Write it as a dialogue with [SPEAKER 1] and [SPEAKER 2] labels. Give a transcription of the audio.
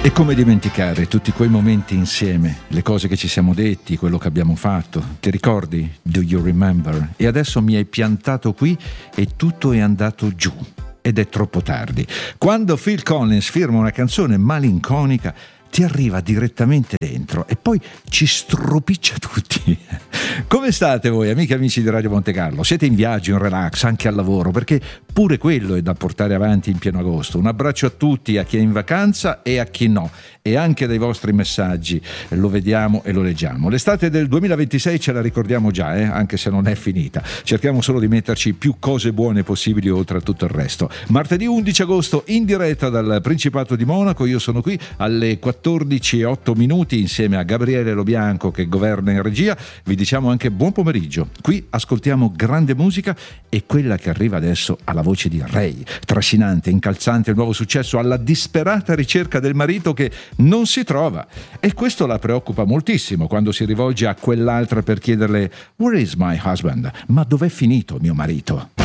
[SPEAKER 1] E come dimenticare tutti quei momenti insieme, le cose che ci siamo detti, quello che abbiamo fatto. Ti ricordi? Do you remember? E adesso mi hai piantato qui e tutto è andato giù. Ed è troppo tardi. Quando Phil Collins firma una canzone malinconica, ti arriva direttamente dentro e poi ci stropiccia tutti. Come state voi, amiche e amici di Radio Monte Carlo? Siete in viaggio, in relax, anche al lavoro? Perché pure quello è da portare avanti in pieno agosto. Un abbraccio a tutti, a chi è in vacanza e a chi no. E anche dai vostri messaggi lo vediamo e lo leggiamo. L'estate del 2026 ce la ricordiamo già, anche se non è finita. Cerchiamo solo di metterci più cose buone possibili oltre a tutto il resto. Martedì 11 agosto in diretta dal Principato di Monaco. Io sono qui alle 14:08 insieme a Gabriele Lobianco che governa in regia. Vi diciamo anche buon pomeriggio. Qui ascoltiamo grande musica e quella che arriva adesso alla voce di Ray, trascinante, incalzante, il nuovo successo alla disperata ricerca del marito che non si trova, e questo la preoccupa moltissimo quando si rivolge a quell'altra per chiederle "Where is my husband?" Ma dov'è finito mio marito?